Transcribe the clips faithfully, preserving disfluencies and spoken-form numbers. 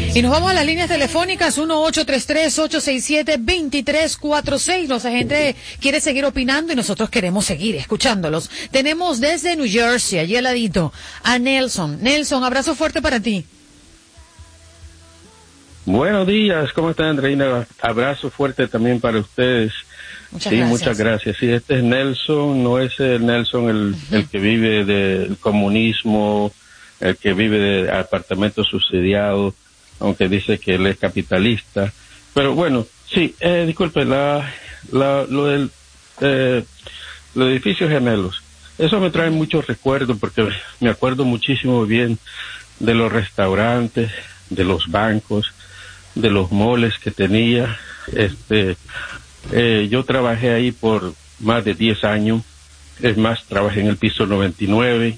Y nos vamos a las líneas telefónicas uno ocho tres tres, ocho seis siete, dos tres cuatro seis. Los agentes quiere seguir opinando y nosotros queremos seguir escuchándolos. Tenemos desde New Jersey, allí al ladito, a Nelson. Nelson, abrazo fuerte para ti. Buenos días, ¿cómo están, Andreina? Abrazo fuerte también para ustedes. Muchas sí, gracias. muchas gracias. Sí, este es Nelson, no es el Nelson el, uh-huh. el que vive del comunismo, el que vive de apartamentos subsidiados, aunque dice que él es capitalista. Pero bueno, sí, eh, disculpe, la, la, lo del, eh, los edificios gemelos, eso me trae muchos recuerdos porque me acuerdo muchísimo bien de los restaurantes, de los bancos, de los moles que tenía. Este, eh, yo trabajé ahí por más de diez años, es más, trabajé en el piso noventa y nueve,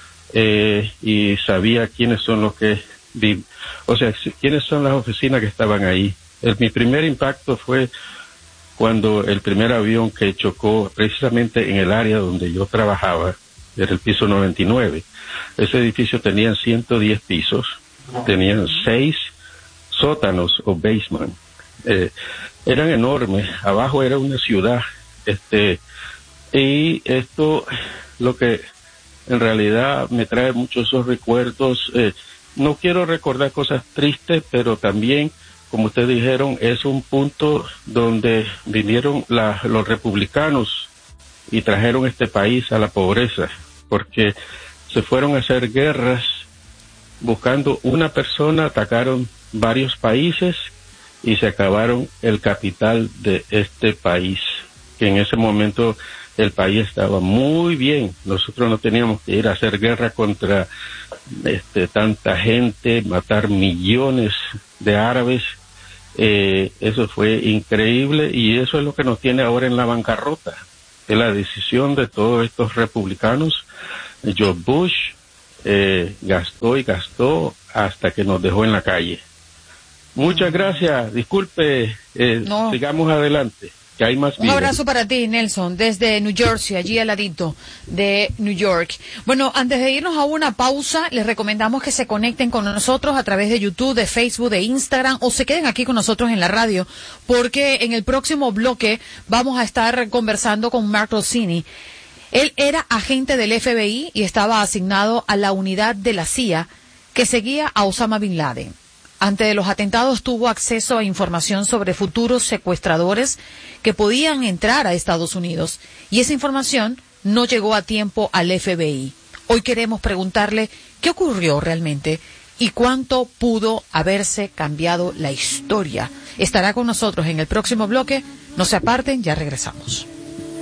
eh, y sabía quiénes son los que, vi, o sea, quiénes son las oficinas que estaban ahí. El, mi primer impacto fue cuando el primer avión que chocó precisamente en el área donde yo trabajaba, era el piso noventa y nueve. Ese edificio tenía ciento diez pisos, tenían seis sótanos o basement, eh, eran enormes, abajo era una ciudad, este, y esto, lo que en realidad me trae muchos esos recuerdos, eh, no quiero recordar cosas tristes, pero también, como ustedes dijeron, es un punto donde vinieron la, los republicanos y trajeron este país a la pobreza, porque se fueron a hacer guerras buscando una persona, atacaron varios países y se acabaron el capital de este país, que en ese momento el país estaba muy bien. Nosotros no teníamos que ir a hacer guerra contra este tanta gente, matar millones de árabes. Eh, eso fue increíble y eso es lo que nos tiene ahora en la bancarrota, es la decisión de todos estos republicanos. George Bush eh, gastó y gastó hasta que nos dejó en la calle. Muchas gracias, disculpe, eh, no. sigamos adelante, que hay más vida. Un abrazo para ti, Nelson, desde New Jersey, allí al ladito de New York. Bueno, antes de irnos a una pausa, les recomendamos que se conecten con nosotros a través de YouTube, de Facebook, de Instagram, o se queden aquí con nosotros en la radio, porque en el próximo bloque vamos a estar conversando con Mark Rossini. Él era agente del F B I y estaba asignado a la unidad de la C I A que seguía a Osama Bin Laden. Antes de los atentados tuvo acceso a información sobre futuros secuestradores que podían entrar a Estados Unidos y esa información no llegó a tiempo al F B I. Hoy queremos preguntarle qué ocurrió realmente y cuánto pudo haberse cambiado la historia. Estará con nosotros en el próximo bloque. No se aparten, ya regresamos.